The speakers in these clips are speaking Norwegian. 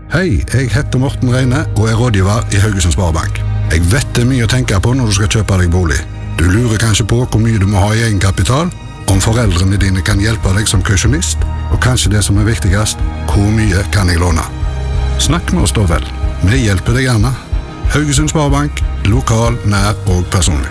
Hei, jeg heter Morten Reine og rådgiver I Haugesund Sparebank. Jeg vet det mye å tenke på når du skal kjøpe deg bolig. Du lurer kanskje på hvor mye du må ha I egenkapital, om foreldrene dine kan hjelpe deg som kausjonist, og kanskje det som viktigst, hvor mye kan jeg låne? Snakk med oss da vel. Vi hjelper deg gjerne. Haugesund Sparebank, lokal, nær og personlig.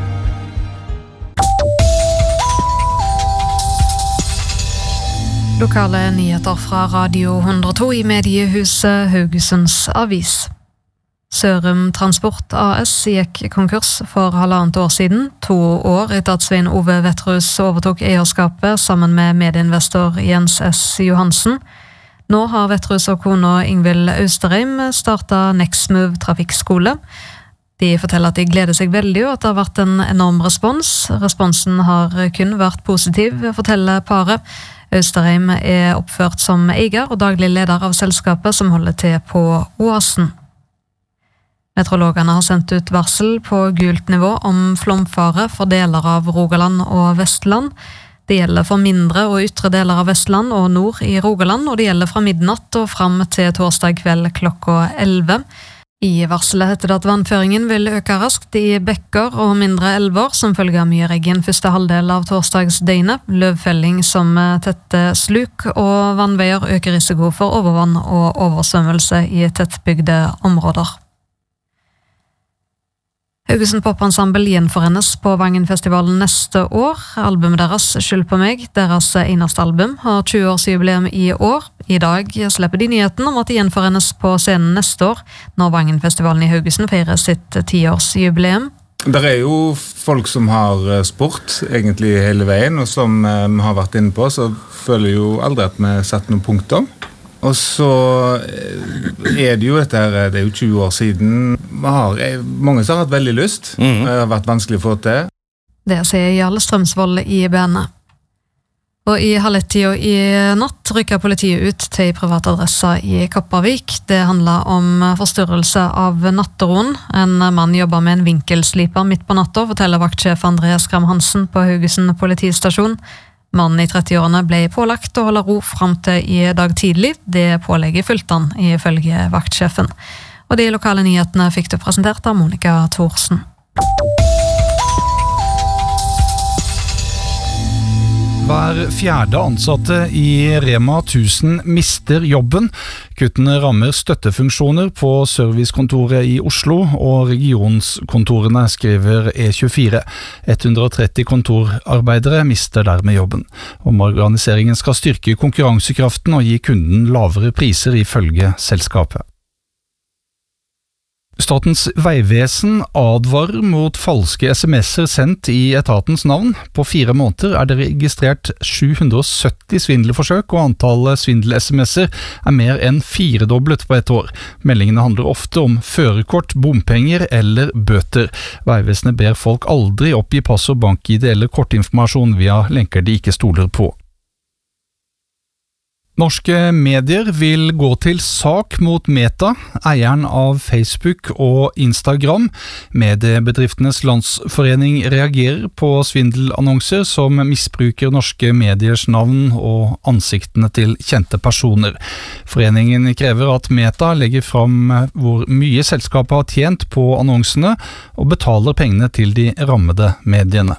Lokale nyheter fra Radio 102 I mediehuset Haugesunds Avis. Sørum Transport AS gikk konkurs for 1,5 år siden, 2 år etter at Svein Ove Vetterhus overtok eierskapet sammen med medinvestor Jens S. Johansen. Nå har Vetterhus og kona Ingvild Austerheim startet Nextmove Trafikkskole. De forteller at de gleder seg veldig og at det har vært en enorm respons. Responsen har kun vært positiv, forteller paret. Austerheim oppført som eier og daglig leder av selskapet som holder til på Oasen. Meteorologene har sendt ut varsel på gult nivå om flomfare for deler av Rogaland og Vestland. Det gjelder for mindre og ytre deler av Vestland og nord I Rogaland, og det gjelder fra midnatt og frem til torsdag kveld klokka 11. I varselet heter det at vannføringen vil øke raskt I bekker og mindre elver som følger av mye regn første halvdel av torsdagsdøgnet, løvfelling som tette sluk og vannveier øker risiko for overvann og oversvømmelse I tettbygde områder. Haugesund Popensemble gjenforenes på Vangenfestivalen neste år. Albumet deres, Skyld på meg, deres eneste album, har 20-årsjubileum I år. I dag slipper de nyheten om at de gjenforenes på scenen neste år, når Vangenfestivalen I Haugesund feirer sitt 10-årsjubileum. Det jo folk som har sport egentlig hele veien, og som vi har vært inne på, så føler jo aldri at vi setter noen punkter. Og så det jo dette her, det jo 20 år siden. Mange som har hatt veldig lyst. Det har vært vanskelig å få til. Det sier Jarle Strømsvold I bandet. Og I 00:30 I natt rykker politiet ut til private adresser I Kopervik. Det handler om forstyrrelse av natteroen. En mann jobber med en vinkelsliper midt på natta, forteller vaktsjef Andreas Gram Hansen på Haugesund politistasjon. Mannen I 30-årene ble pålagt å holde ro frem til I dag tidlig. Det pålegget fulgte han ifølge vaktsjefen. Og de lokale nyhetene fikk du presentert av Monica Thorsen. Hver 4. ansatte I Rema 1000 mister jobben. Kuttene rammer støttefunksjoner på servicekontoret I Oslo og regionskontorene, skriver E24. 130 kontorarbeidere mister dermed jobben. Omorganiseringen skal styrke konkurransekraften og gi kunden lavere priser ifølge selskapet. Statens vegvesen advarer mot falske sms'er sendt I etatens navn. På 4 måneder det registrert 770 svindelforsøk, og antallet svindel-sms'er mer enn 4-doblet på et år. Meldingene handler ofte om førerkort, bompenger eller bøter. Vegvesenet ber folk aldri oppgi passord, bank-ID eller kortinformasjon via lenker de ikke stoler på. Norske medier vil gå til sak mot Meta, eieren av Facebook og Instagram. Mediebedriftenes landsforening reagerer på svindelannonser som misbruker norske mediers navn og ansiktene til kjente personer. Foreningen krever at Meta legger fram hvor mye selskapet har tjent på annonsene og betaler pengene til de rammede mediene.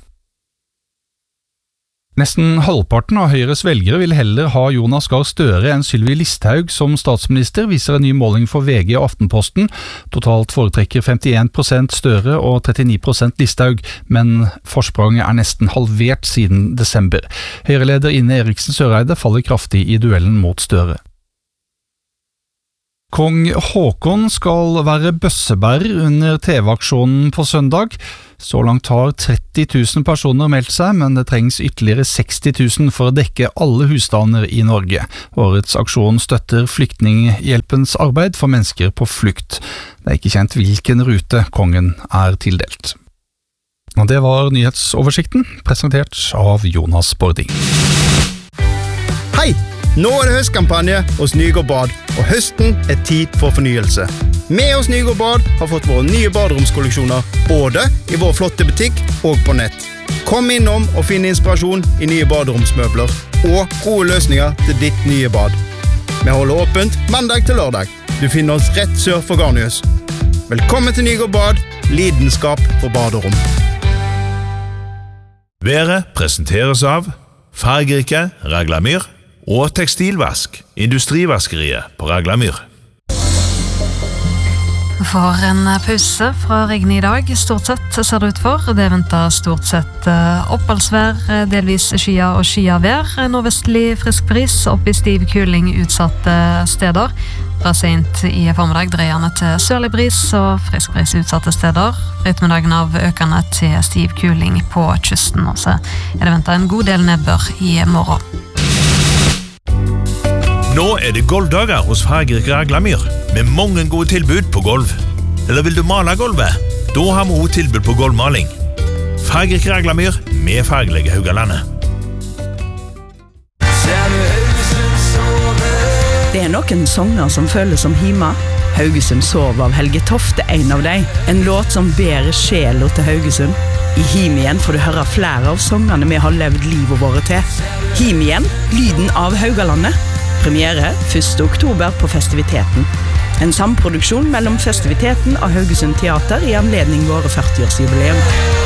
Nesten halvparten av Høyres velgere vil heller ha Jonas Gahr Støre enn Sylvi Listhaug som statsminister, viser en ny måling for VG og Aftenposten. Totalt foretrekker 51% Støre og 39% Listhaug, men forspranget nesten halvert siden desember. Høyreleder Ine Eriksen Søreide faller kraftig I duellen mot Støre. Kong Håkon skal være bøssebærer under TV-aksjonen på søndag. Så langt har 30 000 personer meldt seg, men det trengs ytterligere 60 000 for å dekke alle husstander I Norge. Årets aksjon støtter flyktninghjelpens arbeid for mennesker på flukt. Det ikke kjent hvilken rute kongen tildelt. Og det var nyhetsoversikten, presentert av Jonas Bording. Hei! Nå det høstkampanje hos Nygård Bad, og høsten tid for fornyelse. Vi hos Nygård Bad har fått våre nye baderomskolleksjoner, både I vår flotte butikk og på nett. Kom innom og finn inspirasjon I nye baderomsmøbler, og gode løsninger til ditt nye bad. Vi holder åpent mandag til lørdag. Du finner oss rett sør for Garnius. Velkommen til Nygård Bad, lidenskap for baderom. Været presenteres av fargerike Raglamyr og tekstilvask, industrivaskeriet på Raglamyr. For en pause fra regnet I dag, stort sett ser det ut for. Det venter stort sett oppholdsvær, delvis skyer og skyavær. Nordvestlig frisk bris, opp I stiv kuling utsatte steder. Fra sent I formiddag dreierne til sørlig bris og frisk bris utsatte steder. Ettermiddagen av økende til stiv kuling på kysten. Og så det ventet en god del nedbør I morgen. Nå det golvdager hos fargerike Raglamyr, med mange gode tilbud på golv. Eller vil du male gulvet? Da har vi også tilbud på gulvmaling. Fargerike Raglamyr med fargelige Haugalandet. Det noen sanger som føles som hima. Haugesund sov av Helge Tofte, en av dem. En låt som bærer sjela til Haugesund. I Him igjen får du høre flere av sangene vi har levd livet våre til. Him igjen, lyden av Haugalandet. Premiere 1. oktober på Festiviteten. En samproduksjon mellom Festiviteten og Haugesund Teater I anledning våre 40-årsjubileum.